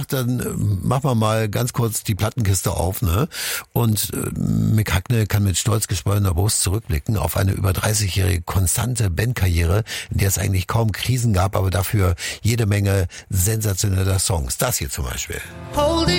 gesagt, dann machen wir mal ganz kurz die Plattenkiste auf, ne? Und Mick Hucknall kann mit stolz geschwollener Brust zurückblicken auf eine über 30-jährige konstante Bandkarriere, in der es eigentlich kaum Krisen gab, aber dafür jede Menge sensationeller Songs. Das hier zum Beispiel.